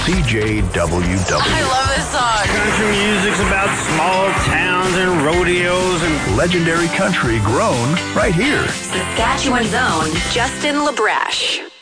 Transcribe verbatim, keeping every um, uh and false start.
C J W W. I love this song. Country music's about small towns and rodeos and legendary country grown right here. Saskatchewan's own Justin LaBreche.